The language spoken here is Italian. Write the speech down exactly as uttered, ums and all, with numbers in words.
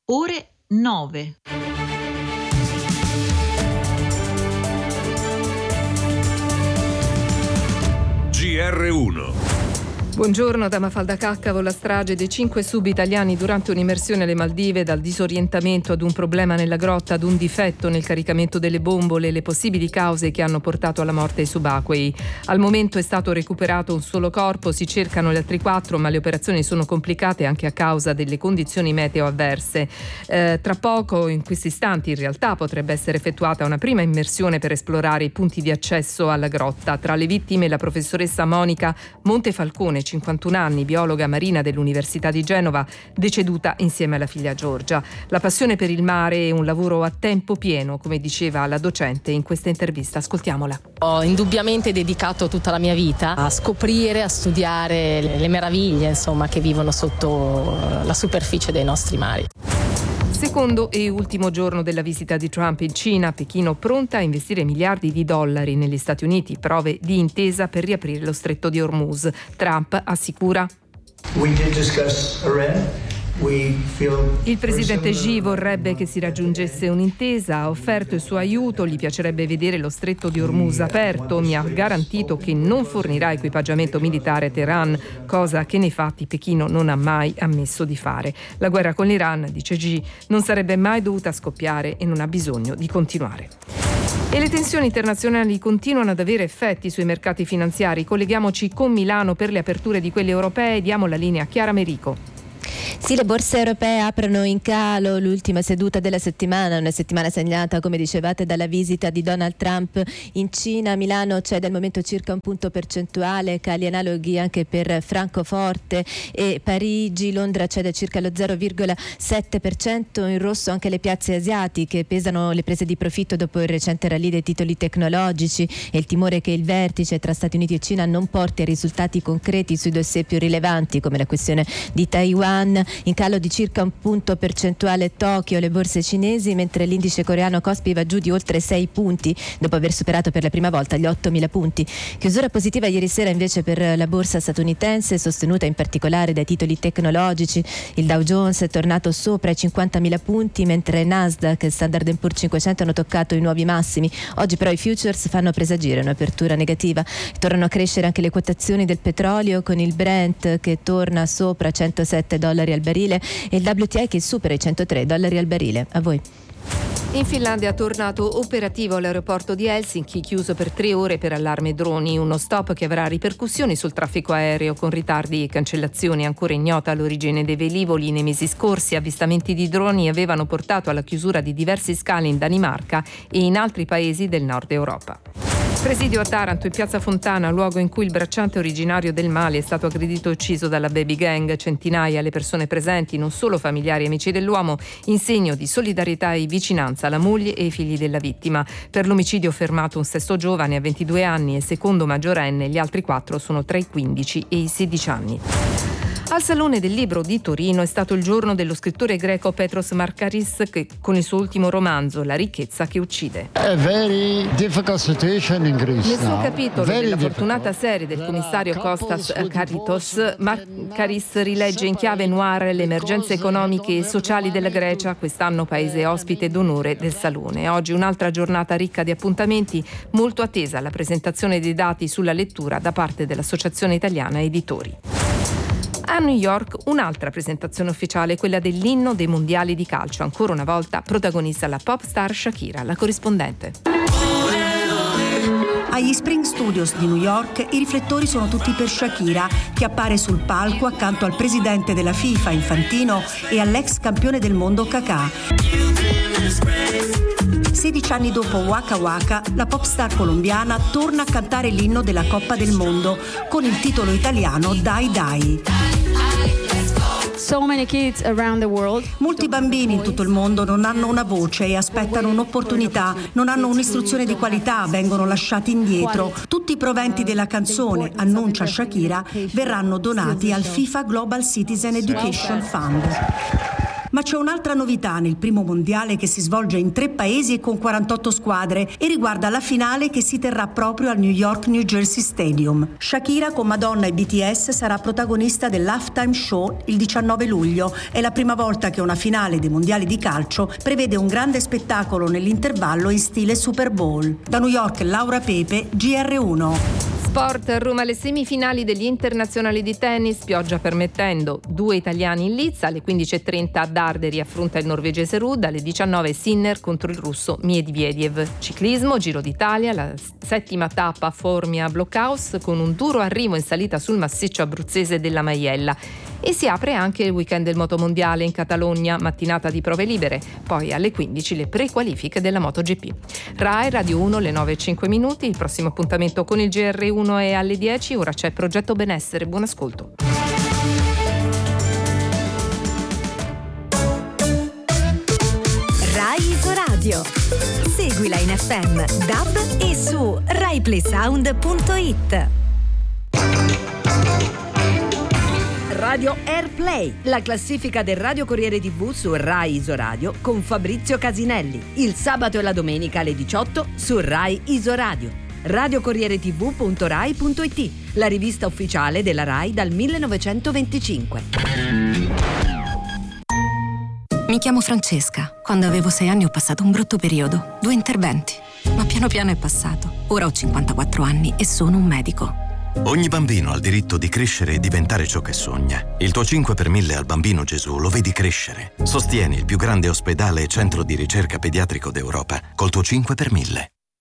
ore nove. G R uno. Buongiorno da Mafalda Caccavo. La strage dei cinque sub-italiani durante un'immersione alle Maldive, dal disorientamento ad un problema nella grotta ad un difetto nel caricamento delle bombole, le possibili cause che hanno portato alla morte ai subacquei. Al momento è stato recuperato un solo corpo, si cercano gli altri quattro, ma le operazioni sono complicate anche a causa delle condizioni meteo avverse. Eh, tra poco, in questi istanti in realtà, potrebbe essere effettuata una prima immersione per esplorare i punti di accesso alla grotta. Tra le vittime la professoressa Monica Montefalcone, cinquantuno anni, biologa marina dell'Università di Genova, deceduta insieme alla figlia Giorgia. La passione per il mare è un lavoro a tempo pieno, come diceva la docente in questa intervista. Ascoltiamola. Ho indubbiamente dedicato tutta la mia vita a scoprire, a studiare le, le meraviglie, insomma, che vivono sotto la superficie dei nostri mari. Secondo e ultimo giorno della visita di Trump in Cina, Pechino pronta a investire miliardi di dollari negli Stati Uniti, prove di intesa per riaprire lo stretto di Hormuz. Trump assicura: We did discuss Iran. Il presidente Xi vorrebbe che si raggiungesse un'intesa, ha offerto il suo aiuto, gli piacerebbe vedere lo stretto di Hormuz aperto, mi ha garantito che non fornirà equipaggiamento militare a Teheran, cosa che nei fatti Pechino non ha mai ammesso di fare. La guerra con l'Iran, dice Xi, non sarebbe mai dovuta scoppiare e non ha bisogno di continuare. E le tensioni internazionali continuano ad avere effetti sui mercati finanziari. Colleghiamoci con Milano per le aperture di quelle europee, diamo la linea a Chiara Merico. Sì, le borse europee aprono in calo, l'ultima seduta della settimana, una settimana segnata, come dicevate, dalla visita di Donald Trump in Cina. Milano cede al momento circa un punto percentuale, cali analoghi anche per Francoforte e Parigi. Londra cede circa lo zero virgola sette per cento, in rosso anche le piazze asiatiche, pesano le prese di profitto dopo il recente rally dei titoli tecnologici e il timore che il vertice tra Stati Uniti e Cina non porti a risultati concreti sui dossier più rilevanti come la questione di Taiwan. In calo di circa un punto percentuale Tokyo, le borse cinesi, mentre l'indice coreano Kospi va giù di oltre sei punti dopo aver superato per la prima volta gli ottomila punti. Chiusura positiva ieri sera invece per la borsa statunitense, sostenuta in particolare dai titoli tecnologici. Il Dow Jones è tornato sopra i cinquantamila punti, mentre Nasdaq e Standard and Poor's cinquecento hanno toccato i nuovi massimi. Oggi però i futures fanno presagire un'apertura negativa. Tornano a crescere anche le quotazioni del petrolio, con il Brent che torna sopra centosette dollari al barile e il W T I che supera i centotré dollari al barile. A voi. In Finlandia è tornato operativo l'aeroporto di Helsinki, chiuso per tre ore per allarme droni, uno stop che avrà ripercussioni sul traffico aereo con ritardi e cancellazioni. Ancora ignota l'origine dei velivoli. Nei mesi scorsi avvistamenti di droni avevano portato alla chiusura di diversi scali in Danimarca e in altri paesi del nord Europa. Presidio a Taranto, in piazza Fontana, luogo in cui il bracciante originario del Mali è stato aggredito e ucciso dalla baby gang. Centinaia le persone presenti, non solo familiari e amici dell'uomo, in segno di solidarietà e vicinanza alla moglie e ai figli della vittima. Per l'omicidio fermato un sesto giovane a ventidue anni e secondo maggiorenne, gli altri quattro sono tra i quindici e i sedici anni. Al Salone del Libro di Torino è stato il giorno dello scrittore greco Petros Markaris, che con il suo ultimo romanzo La ricchezza che uccide. A very difficult situation in Greece. Nel suo now. capitolo Very della difficult. fortunata serie del commissario Kostas Karitos, Markaris rilegge in chiave noir le emergenze economiche e sociali della Grecia, quest'anno paese ospite d'onore del Salone. Oggi un'altra giornata ricca di appuntamenti, molto attesa la presentazione dei dati sulla lettura da parte dell'Associazione Italiana Editori. A New York un'altra presentazione ufficiale, quella dell'inno dei mondiali di calcio. Ancora una volta protagonista la pop star Shakira, la corrispondente. Agli Spring Studios di New York i riflettori sono tutti per Shakira, che appare sul palco accanto al presidente della FIFA Infantino e all'ex campione del mondo Kaká. sedici anni dopo Waka Waka, la pop star colombiana torna a cantare l'inno della Coppa del Mondo con il titolo italiano Dai Dai. So many kids around the world. Molti bambini in tutto il mondo non hanno una voce e aspettano un'opportunità, non hanno un'istruzione di qualità, vengono lasciati indietro. Tutti i proventi della canzone, annuncia Shakira, verranno donati al FIFA Global Citizen Education Fund. Ma c'è un'altra novità nel primo mondiale che si svolge in tre paesi e con quarantotto squadre e riguarda la finale che si terrà proprio al New York New Jersey Stadium. Shakira con Madonna e B T S sarà protagonista dell'halftime show il diciannove luglio. È la prima volta che una finale dei mondiali di calcio prevede un grande spettacolo nell'intervallo in stile Super Bowl. Da New York, Laura Pepe, G R uno. Sport, Roma alle semifinali degli internazionali di tennis, pioggia permettendo. Due italiani in lizza, alle quindici e trenta Darderi affronta il norvegese Ruud, alle diciannove Sinner contro il russo Medvedev. Ciclismo, Giro d'Italia, la settima tappa Formia Blockhouse con un duro arrivo in salita sul massiccio abruzzese della Maiella. E si apre anche il weekend del motomondiale in Catalogna, mattinata di prove libere, poi alle quindici le prequalifiche della MotoGP. Rai Radio uno, le nove e cinque minuti, il prossimo appuntamento con il G R uno è alle dieci, ora c'è Progetto Benessere, buon ascolto. Rai Isoradio. Seguila in F M, D A B e su rai play sound punto it. Radio Airplay, la classifica del Radio Corriere tivù su Rai Isoradio con Fabrizio Casinelli. Il sabato e la domenica alle diciotto su Rai Isoradio. radio corriere tivù punto rai punto it, la rivista ufficiale della Rai dal millenovecentoventicinque. Mi chiamo Francesca. Quando avevo sei anni ho passato un brutto periodo, due interventi, ma piano piano è passato. Ora ho cinquantaquattro anni e sono un medico. Ogni bambino ha il diritto di crescere e diventare ciò che sogna. Il tuo cinque per mille al Bambino Gesù lo vedi crescere. Sostieni il più grande ospedale e centro di ricerca pediatrico d'Europa col tuo cinque per mille.